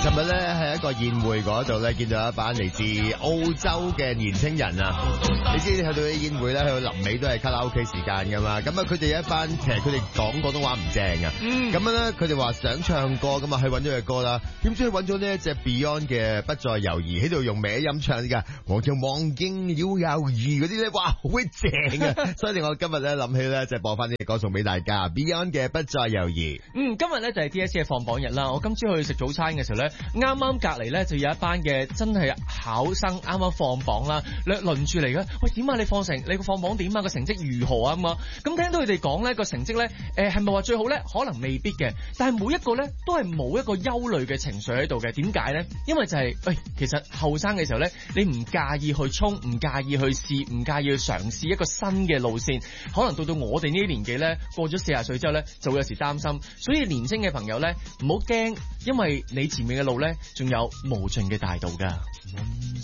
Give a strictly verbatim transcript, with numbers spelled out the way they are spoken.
尋日咧喺一個宴會嗰度咧，見到一班嚟自澳洲嘅年青人啊！你知去到啲宴會咧，去到臨尾都係卡拉 OK 時間噶嘛。咁啊，佢哋有一班其實佢哋講廣東話唔正啊。 嗯。 咁樣咧，佢哋話想唱歌咁啊，去揾咗隻歌啦。點知佢揾咗呢一隻 Beyond 嘅《不再猶豫》喺度用歪音唱㗎。我就忘記了猶豫嗰啲咧，哇，好鬼正啊！所以我今日咧諗起咧，就播翻呢隻歌送俾大家 Beyond 嘅《不再猶豫》。 嗯，今日咧就係 D S E 嘅放榜日啦。我今朝去食早餐嘅時候咧，啱啱隔離咧就有一班嘅真係考生啱啱放榜啦，輪住嚟嘅。喂，點啊？你放成你個放榜點啊？個成績如何啊？咁啊？咁聽到佢哋講咧個成績咧，誒係咪話最好咧？可能未必嘅，但係每一個咧都係冇一個憂慮嘅情緒喺度嘅。點解咧？因為就係、是、喂，其實後生嘅時候咧，你唔介意去衝，唔介意去試，唔介意去嘗試一個新嘅路線。可能到到我哋呢啲年紀咧，過咗四十歲之後咧，就會有時擔心。所以年輕嘅朋友咧，唔好驚，因為你前面嘅路咧，仲有無盡嘅大道㗎。